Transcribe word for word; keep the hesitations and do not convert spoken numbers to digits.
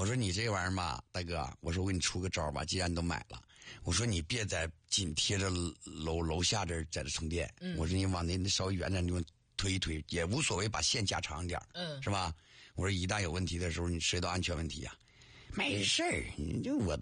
我说你这玩意儿嘛，大哥，我说我给你出个招吧，既然你都买了，我说你别在紧贴着楼楼下这在这充电，嗯、我说你往那那稍微远点地方推一推也无所谓，把线加长一点，嗯，是吧？我说一旦有问题的时候，你涉及到安全问题啊，没事儿，你就我